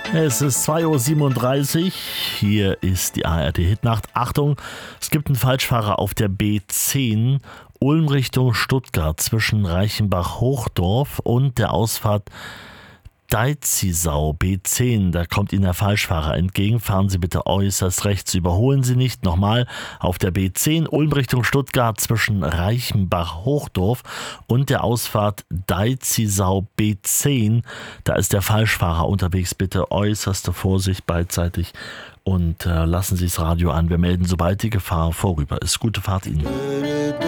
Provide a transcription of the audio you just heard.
Es ist 2:37 Uhr. Hier ist die ARD-Hitnacht. Achtung, es gibt einen Falschfahrer auf der B10 Ulm Richtung Stuttgart zwischen Reichenbach-Hochdorf und der Ausfahrt Deizisau B10, da kommt Ihnen der Falschfahrer entgegen. Fahren Sie bitte äußerst rechts, überholen Sie nicht. Nochmal, auf der B10 Ulm Richtung Stuttgart zwischen Reichenbach-Hochdorf und der Ausfahrt Deizisau B10, da ist der Falschfahrer unterwegs. Bitte äußerste Vorsicht beidseitig und lassen Sie das Radio an. Wir melden, sobald die Gefahr vorüber ist. Gute Fahrt Ihnen.